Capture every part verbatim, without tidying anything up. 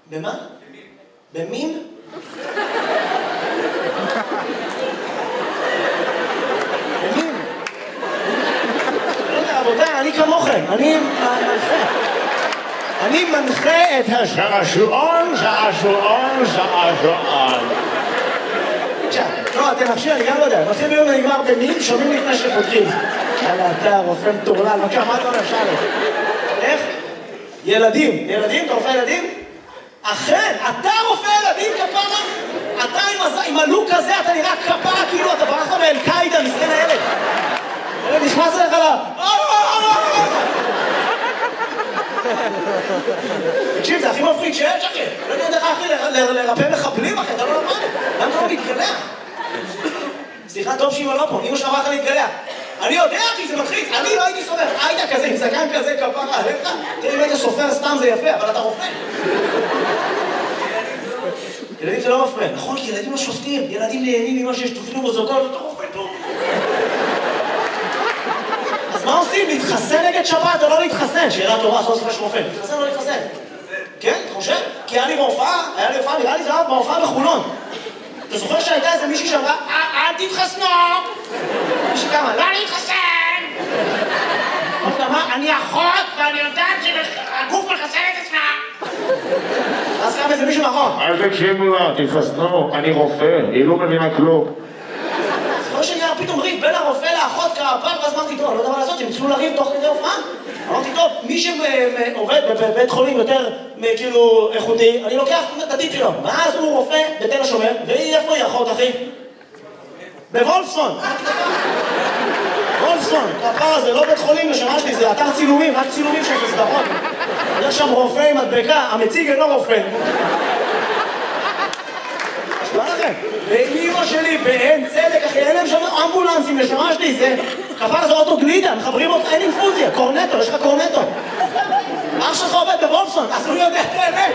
במה? במין? במין? רבותיי, אני כמוכם, אני מנחה. אני מנחה את השעשועון, שעשועון, שעשועון. עכשיו, לא, אתם נפשי, אני גם לא יודע. נושאים ביום נגמר במין, שומעים לפני שפותחים. יאללה, אתה רופא מטורלל, בבקשה, מה אתה אומר, שאלה? איך? ילדים. ילדים? אתה רופא ילדים? אכן, אתה רופא ילדים כפרה? אתה עם הלוק הזה, אתה נראה כפרה, כאילו אתה ברחת מאל-קאידה, מסכן הילד. הילד נכנס אליך לה... תקשיב, זה הכי מפחיד שיש, אחי. לא יודע איך, אחי, לרפא מחבלים, אחי, אתה לא למד. למה אתה לא מתגלח? סליחה, טוב שאמא לא פה, אמא שלך אמרה לך להתגלח. אני יודע, אחי, זה מלחיץ. אני לא הייתי סופר. היית כזה, עם זקן כזה, כפרה עליך. תראה, אם היית סופר סתם זה יפה, אבל אתה רופא. ילדים זה לא מפריע. נכון, כי ילדים לא שופטים. ילדים נהנים ממה שיש תוכנו בזוגות, אתה רופא טוב. אז מה עושים? להתחסן נגד שבת או לא להתחסן? שאלה טובה, סוף סוף יש רופא. להתחסן או לא להתחסן? כן, אתה חושב? כי היה לי בהופעה, היה לי הופעה, נראה לי זה היה בהופעה בחולון. אתה זוכר שהייתה איזה מישהי שאמרה, אל תתחסנו! מישהי כמה, לא להתחסן! אמרה, אני אחות ואני יודעת שהגוף מחסן את עצמה! אז קם איזה מישהו נכון. אל תקשיבו לה, תתחסנו, אני רופא, היא לא מבינה כלום. זוכר שנהיה פתאום ריב בין הרופא לאחות כפר, ואז אמרתי, טוב, לא יודע מה לעשות, הם התחילו לריב תוך כדי הופעה. אמרתי, טוב, מי שעובד בבית חולים יותר כאילו איכותי, אני לוקח את הטיפ שלו. ואז הוא רופא בתל השומר, והיא איפה היא אחות, אחי? בוולפסון. וולפסון, כפר הזה, לא בית חולים לשמה שלי, זה אתר צילומים, רק צילומים של סדרות. יש שם רופא עם מדבקה, המציג אינו רופא. מה לכם? ואימא שלי בעין צדק, אחי, אין להם שם אמבולנסים לשמה שלי, זה כפר זה אוטו גלידה, מחברים אותך, אין אינפוזיה, קורנטו, יש לך קורנטו. אח שלך עובד בוולפסון, אז הוא יודע את האמת.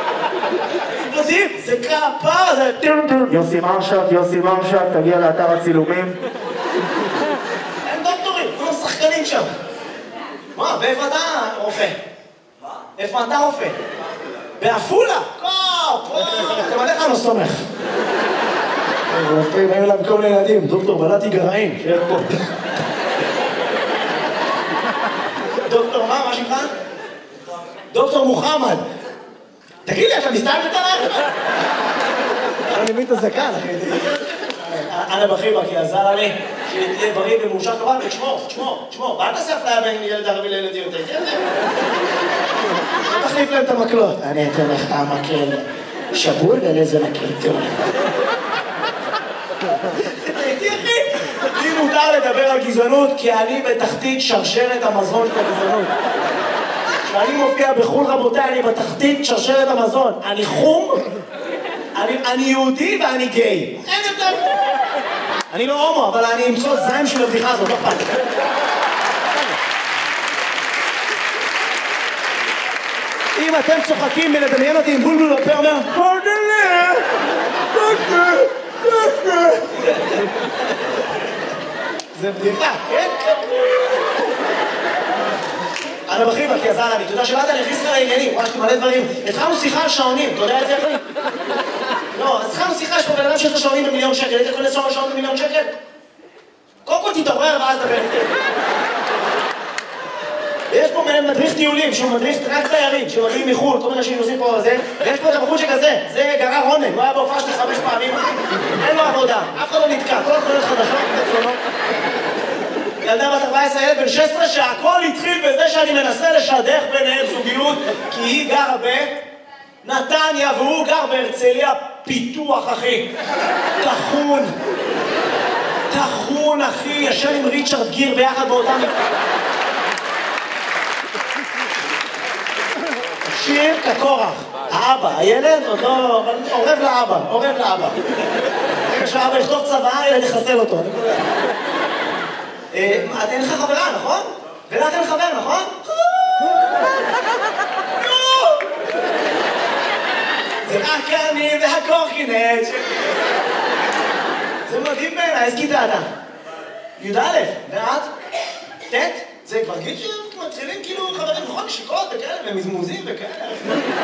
זה כפר, זה... יוסי מרשק, יוסי מרשק, תגיע לאתר הצילומים. אין דוקטורים, כולם שחקנים שם. מה, באיפה אתה רופא? מה? איפה אתה רופא? באפולה? לא, פה, אתם עליך לא סומך. רופאים, היו להם כל מיני ילדים, דוקטור בלעתי גרעין, שיהיה פה. דוקטור מה, מה שמך? דוקטור מוחמד. תגיד לי, אתה מסתיים בטלח? אני מבין את הזקן, אחי. אנה בחיבה, כי עזר לי שתהיה בריא ומאושר כבל, ותשמור, תשמור, תשמור. ואל תעשה אפליה בין ילד ערבי לילד יהודי, כן? תחליף להם את המקלות. אני אתן לך המקל שבור ולאיזה מקל טוב. הייתי אחי. לי מותר לדבר על גזענות, כי אני בתחתית שרשרת המזון של הגזענות. כשאני מופיע בחול רבותיי, אני בתחתית שרשרת המזון. אני חום, אני, אני יהודי ואני גיי. אין יותר. אני לא הומו, אבל אני אמצוא זיים של הבדיחה הזאת, לא פעם. אם אתם צוחקים מלדמיין אותי עם בולבול בפה אומר פרדלה, פרדלה, פרדלה. זה בדיחה, כן? אנה בחיבה, כי עזר לי, אתה יודע שבאת להכניס לך לעניינים, ממש מלא דברים. התחלנו שיחה על שעונים, אתה יודע את זה אחי? לא, אז התחלנו שיחה, יש פה בן אדם שיש לו שעונים במיליון שקל, היית קונה שעון במיליון שקל? קודם כל תתעורר ואז דבר. יש פה מדריך טיולים, שהוא מדריך רק תיירים, שמגיעים מחו"ל, כל מיני שנוסעים פה על זה, ויש פה את הבחור שכזה, זה גרר רונן, הוא היה בהופעה שלי חמש פעמים, אין לו עבודה, אף אחד לא נתקע, כל התחולות חדשות, תצלונות. ילדה בת ארבע עשרה, ילד בן שש עשרה, שהכל התחיל בזה שאני מנסה לשדך ביניהם זוגיות, כי היא גרה בנתניה והוא גר בהרצליה פיתוח, אחי. תחון. תחון, אחי, ישן עם ריצ'רד גיר ביחד באותם... שיר כקורח. האבא, הילד עוד לא... עורב לאבא, עורב לאבא. רגע שהאבא יכתוב צבא, ילד יחסל אותו. אין לך חברה, נכון? ולך אין חבר, נכון? זה רק אני והקורקינט. זה מדהים בעיניי, איזה כיתה אתה? י"א, ואת? ט'? זה כבר גיל שמתחילים כאילו חברים, נכון? שיקות וכאלה, ומזמוזים וכאלה.